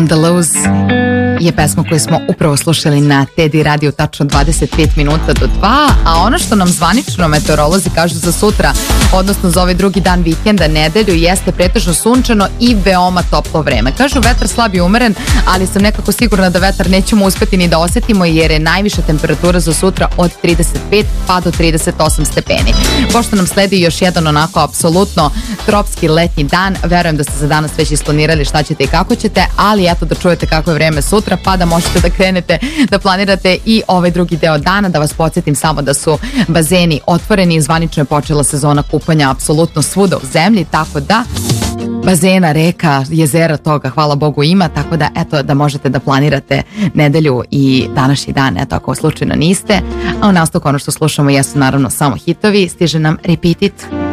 On the Loose je pesma koju smo upravo slušali na Teddy Radio, tačno 25 minuta do 2, a ono što nam zvanično meteorolozi kažu za sutra, odnosno za ovaj drugi dan vikenda, nedelju, jeste pretežno sunčano i veoma toplo vreme. Kažu vetar slab i umeren, ali sam nekako sigurna da vetar nećemo uspeti ni da osetimo, jer je najviša temperatura za sutra od 35 pa do 38 stepeni. Pošto nam sledi još jedan onako apsolutno tropski letnji dan, verujem da ste za danas već isplanirali šta ćete i kako ćete, ali eto da čujete kako je vreme sutra, pa da možete da krenete da planirate i ovaj drugi deo dana. Da vas podsjetim samo da su bazeni otvoreni i zvanično je počela sezona kupanja apsolutno svuda u zemlji, tako da bazena, reka, jezera, toga hvala Bogu ima, tako da eto da možete da planirate nedelju i današnji dan, eto ako slučajno niste. A u nastavku ono što slušamo jesu naravno samo hitovi, stiže nam Repeat It.